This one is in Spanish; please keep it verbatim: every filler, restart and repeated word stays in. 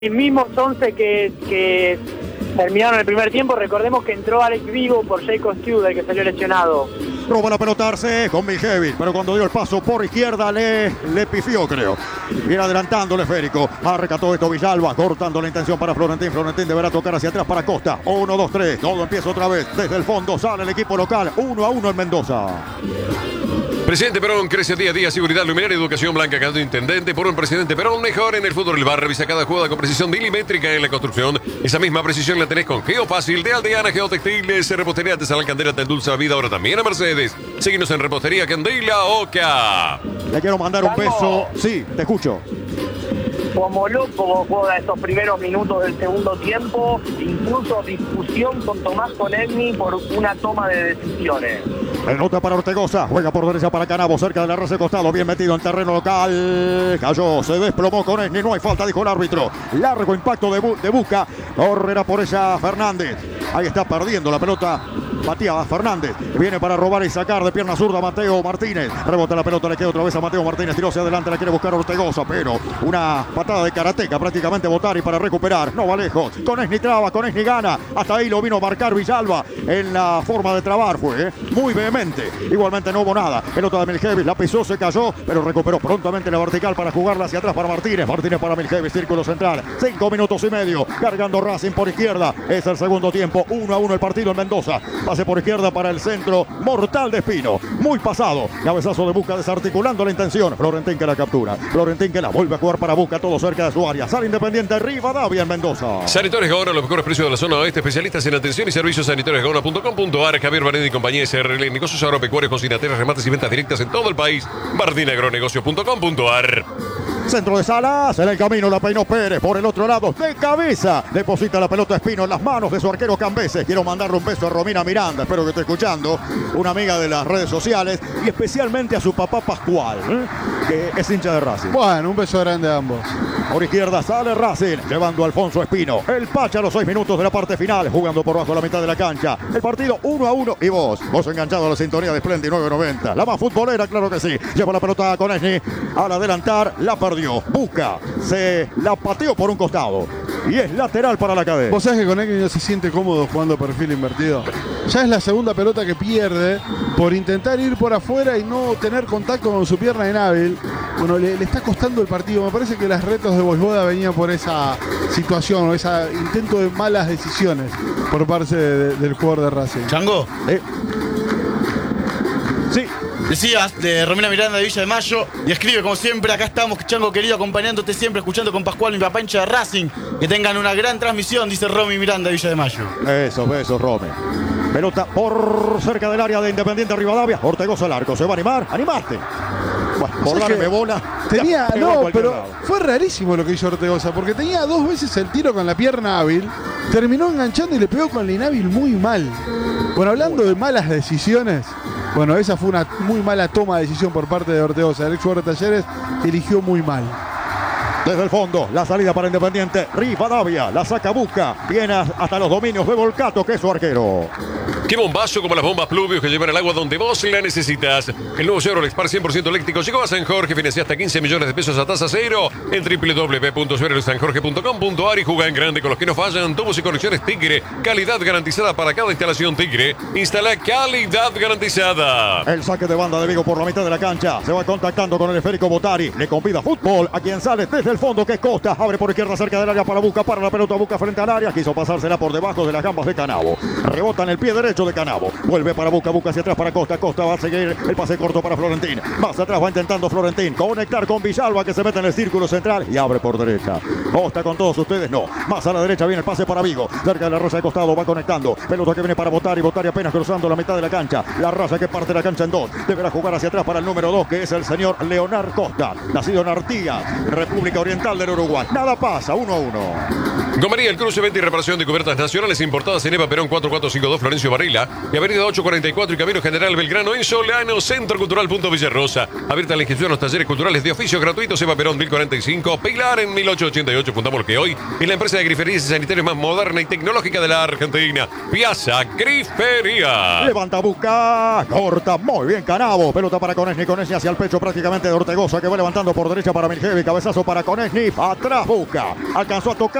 mismos once que, que terminaron el primer tiempo. Recordemos que entró Alex Vigo por Jacob Stewart, que salió lesionado. Roba la pelotarse con Miljevic, pero cuando dio el paso por izquierda le, le pifió, creo. Viene adelantando el esférico. Ah, recató esto Villalba, cortando la intención para Florentín. Florentín deberá tocar hacia atrás para Costa. uno, dos, tres. Todo empieza otra vez. Desde el fondo sale el equipo local. uno a uno en Mendoza. Presidente Perón crece día a día, seguridad, luminaria, educación, Blanca, candidato intendente por un presidente Perón mejor en el fútbol del bar. Revisa cada jugada con precisión milimétrica en la construcción. Esa misma precisión la tenés con Geofácil de Aldeana, Geotextiles, Repostería Artesanal Candela, te endulza la vida, ahora también a Mercedes. Síguenos en Repostería Candela Oca. Le quiero mandar un beso. Sí, te escucho. Como loco juega estos primeros minutos del segundo tiempo, incluso discusión con Tomás Konechny por una toma de decisiones. Pelota para Ortegoza, juega por derecha para Canabo, cerca de la red de costado, bien metido en terreno local. Cayó, se desplomó Konechny, no hay falta, dijo el árbitro. Largo impacto de, Bu de Buca, correrá por ella Fernández. Ahí está perdiendo la pelota Matías Fernández, viene para robar y sacar de pierna zurda Mateo Martínez. Rebota la pelota, le queda otra vez a Mateo Martínez, tiró hacia adelante, la quiere buscar Ortegoza, pero una patada de karateca prácticamente Botari para recuperar. No va lejos, Konechny traba, Konechny gana. Hasta ahí lo vino a marcar Villalba en la forma de trabar, fue ¿eh? muy vehemente. Igualmente no hubo nada. Pelota de Miljevic, la pisó, se cayó, pero recuperó prontamente la vertical para jugarla hacia atrás para Martínez. Martínez para Miljevic, círculo central. Cinco minutos y medio, cargando Racing por izquierda. Es el segundo tiempo, uno a uno el partido en Mendoza. Pase por izquierda para el centro, mortal de Espino. Muy pasado, cabezazo de Buca desarticulando la intención. Florentín que la captura. Florentín que la vuelve a jugar para Buca, todo cerca de su área. Sale Independiente, Rivadavia en Mendoza. Sanitarios Gaona, los mejores precios de la zona oeste, especialistas en atención y servicios sanitarios gaona punto com punto ar. Javier Barnett y compañía S R L, negocios agropecuarios, cocinateras, remates y ventas directas en todo el país. Bardinagronegocios punto com punto ar. Centro de Salas, en el camino la peinó Pérez, por el otro lado, de cabeza, deposita la pelota Espino en las manos de su arquero Cambeses. Quiero mandarle un beso a Romina Miranda, espero que esté escuchando, una amiga de las redes sociales, y especialmente a su papá Pascual, ¿eh? que es hincha de Racing. Bueno, un beso grande a ambos. Por izquierda sale Racing, llevando a Alfonso Espino. El Pacha a los seis minutos de la parte final, jugando por bajo la mitad de la cancha. El partido uno a uno y vos, vos enganchado a la sintonía de Splendid nueve noventa. La más futbolera, claro que sí. Lleva la pelota a Konechny, al adelantar, la perdió. Busca, se la pateó por un costado. Y es lateral para la cadena. Vos sabés que Konechny no se siente cómodo jugando perfil invertido. Ya es la segunda pelota que pierde por intentar ir por afuera y no tener contacto con su pierna inhábil. Bueno, le, le está costando el partido. Me parece que las retos de Vojvoda venían por esa situación o ese intento de malas decisiones por parte de, del jugador de Racing. Chango. Eh. Sí. Decías de Romina Miranda de Villa de Mayo y escribe como siempre, acá estamos, Chango querido, acompañándote siempre, escuchando con Pascual, mi papá hincha de Racing. Que tengan una gran transmisión, dice Romy Miranda de Villa de Mayo. Besos, besos, Romy. Pelota por cerca del área de Independiente Rivadavia. Ortegoza al arco, ¿se va a animar? ¡Animaste! Bueno, por darme bola. Tenía, no, pero lado. Fue rarísimo lo que hizo Ortegoza, porque tenía dos veces el tiro con la pierna hábil, terminó enganchando y le pegó con la inhábil muy mal. Bueno, hablando de malas decisiones, bueno, esa fue una muy mala toma de decisión por parte de Ortegoza. El ex jugador de Talleres eligió muy mal. Desde el fondo, la salida para Independiente, Rivadavia, la saca Buca, viene hasta los dominios de Volcato, que es su arquero. Qué bombazo como las bombas Pluvios que llevan el agua donde vos la necesitas. El nuevo Chevrolet Spark cien por ciento eléctrico llegó a San Jorge, financia hasta quince millones de pesos a tasa cero en doble u doble u doble u punto chevrolet san jorge punto com punto ar y juega en grande con los que no fallan. Tubos y conexiones Tigre, calidad garantizada para cada instalación Tigre. Instala calidad garantizada. El saque de banda de Vigo por la mitad de la cancha, se va contactando con el esférico Botari, le convida fútbol a quien sale desde el fondo, que es Costa, abre por izquierda cerca del área para Buca, para la pelota Buca frente al área, quiso pasársela por debajo de las gambas de Canabo, rebota en el pie derecho de Canabo, vuelve para Buca, Buca hacia atrás para Costa, Costa va a seguir el pase corto para Florentín, más atrás va intentando Florentín, conectar con Villalba que se mete en el círculo central y abre por derecha, Costa con todos ustedes, no, más a la derecha viene el pase para Vigo, cerca de la raya de costado, va conectando, pelota que viene para Botari, Botari apenas cruzando la mitad de la cancha, la raya que parte la cancha en dos, deberá jugar hacia atrás para el número dos que es el señor Leonard Costa, nacido en Artigas, República Oriental del Uruguay. Nada pasa, uno a uno. Gomería El Cruce, venta y reparación de cubiertas nacionales importadas en Eva Perón cuatro cuatro cinco dos Florencio Varela y Avenida ocho cuarenta y cuatro y Camino General Belgrano en Solano, Centro Cultural Punto Villarrosa. Abierta la inscripción a los talleres culturales de oficio gratuitos Eva Perón mil cuarenta y cinco, Pilar en mil ochocientos ochenta y ocho. Fundamos lo que hoy es la empresa de griferías y sanitarios más moderna y tecnológica de la Argentina. Piazza Grifería. Levanta, busca, corta, muy bien Canavo. Pelota para Konechny, Konechny hacia el pecho prácticamente de Ortegoza, que va levantando por derecha para Miljevi. Cabezazo para Konechny, atrás busca. Alcanzó a tocar.